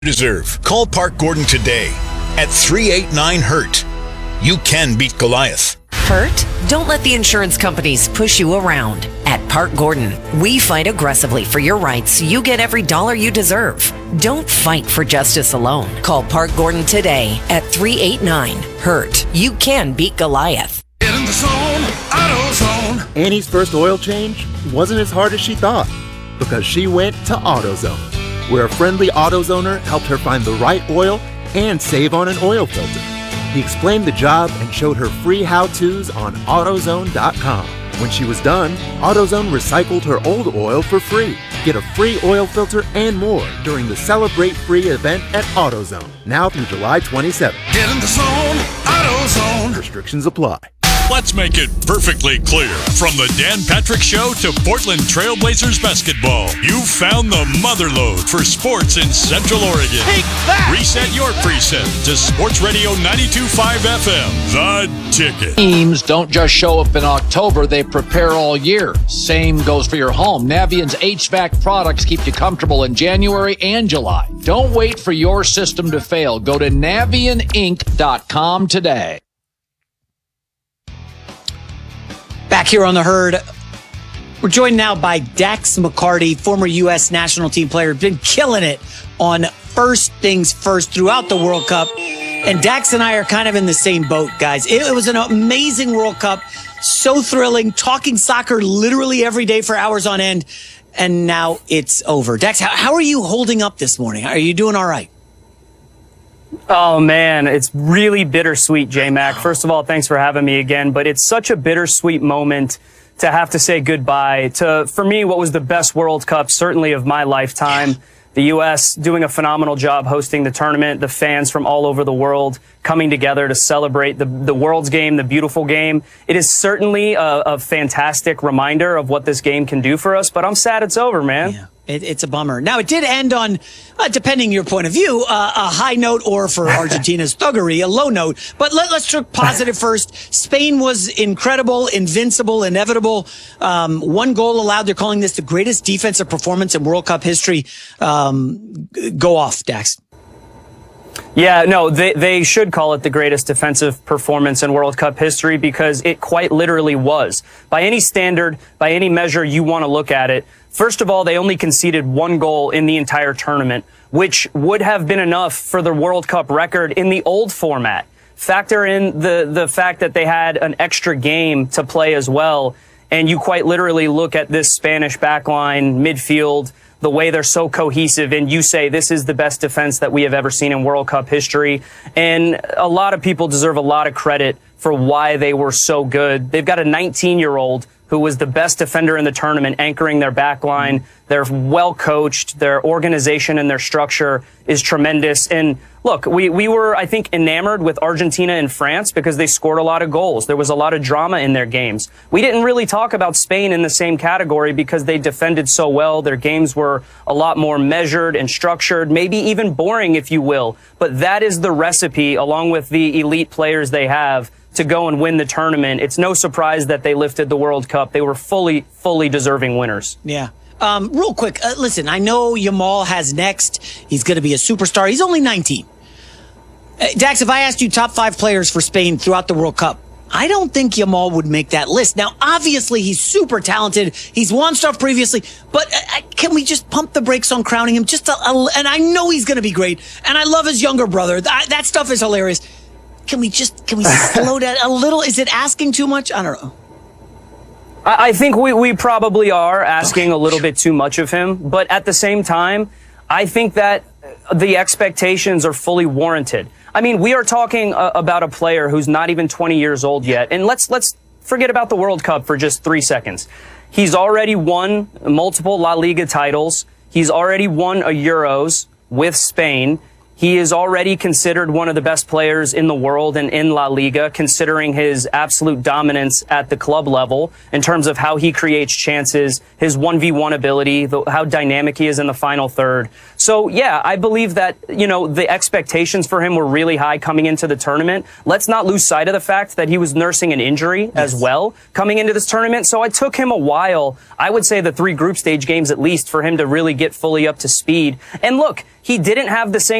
Deserve. Call Park Gordon today at 389-HURT. You can beat Goliath. Hurt? Don't let the insurance companies push you around. At Park Gordon, we fight aggressively for your rights so you get every dollar you deserve. Don't fight for justice alone. Call Park Gordon today at 389-HURT. You can beat Goliath. Get in the zone, AutoZone. Annie's first oil change wasn't as hard as she thought because she went to AutoZone, where a friendly AutoZoner helped her find the right oil and save on an oil filter. He explained the job and showed her free how-tos on AutoZone.com. When she was done, AutoZone recycled her old oil for free. Get a free oil filter and more during the Celebrate Free event at AutoZone, now through July 27th. Get in the zone, AutoZone. Restrictions apply. Let's make it perfectly clear. From the Dan Patrick Show to Portland Trailblazers basketball, you found the motherlode for sports in Central Oregon. Take that! Reset your preset to Sports Radio 92.5 FM, The Ticket. Teams don't just show up in October, they prepare all year. Same goes for your home. Navient's HVAC products keep you comfortable in January and July. Don't wait for your system to fail. Go to NavientInc.com today. Back here on the Herd, we're joined now by Dax McCarty, former U.S. national team player, been killing it on First Things First throughout the World Cup. And Dax and I are kind of in the same boat, guys. It was an amazing World Cup, so thrilling, talking soccer literally every day for hours on end, and now it's over. Dax, how are you holding up this morning? Are you doing all right? Oh, man, it's really bittersweet, J-Mac. First of all, thanks for having me again. But it's such a bittersweet moment to have to say goodbye to, for me, what was the best World Cup, certainly of my lifetime. The U.S. doing a phenomenal job hosting the tournament, the fans from all over the world coming together to celebrate the world's game, the beautiful game. It is certainly a fantastic reminder of what this game can do for us, but I'm sad it's over, man. Yeah. It's a bummer. Now, it did end on, depending your point of view, a high note, or for Argentina's thuggery, a low note. But let's look positive first. Spain was incredible, invincible, inevitable. One goal allowed. They're calling this the greatest defensive performance in World Cup history. Go off, Dax. Yeah, no, they should call it the greatest defensive performance in World Cup history because it quite literally was. By any standard, by any measure you want to look at it, first of all, they only conceded one goal in the entire tournament, which would have been enough for the World Cup record in the old format. Factor in the fact that they had an extra game to play as well, and you quite literally look at this Spanish backline, midfield, the way they're so cohesive, and you say this is the best defense that we have ever seen in World Cup history. And a lot of people deserve a lot of credit for why they were so good. They've got a 19-year-old who was the best defender in the tournament, anchoring their back line. They're well coached. Their organization and their structure is tremendous. And look, we were, I think, enamored with Argentina and France because they scored a lot of goals. There was a lot of drama in their games. We didn't really talk about Spain in the same category because they defended so well. Their games were a lot more measured and structured, maybe even boring, if you will. But that is the recipe, along with the elite players they have, to go and win the tournament. It's no surprise that they lifted the World Cup. They were fully deserving winners. Yeah. Real quick, listen, I know Yamal has next. He's going to be a superstar. He's only 19. Dax, if I asked you top 5 players for Spain throughout the World Cup, I don't think Yamal would make that list. Now, obviously, he's super talented. He's won stuff previously, but can we just pump the brakes on crowning him? And I know he's going to be great, and I love his younger brother. That stuff is hilarious. Can we slow down a little? Is it asking too much? I don't know. I think we probably are asking a little bit too much of him, but at the same time, I think that the expectations are fully warranted. I mean, we are talking about a player who's not even 20 years old yet, and let's forget about the World Cup for just 3 seconds. He's already won multiple La Liga titles. He's already won a Euros with Spain. He is already considered one of the best players in the world and in La Liga, considering his absolute dominance at the club level in terms of how he creates chances, his 1v1 ability, how dynamic he is in the final third. So, yeah, I believe that, you know, the expectations for him were really high coming into the tournament. Let's not lose sight of the fact that he was nursing an injury as well coming into this tournament. So it took him a while, I would say the 3 group stage games at least, for him to really get fully up to speed. And look, he didn't have the same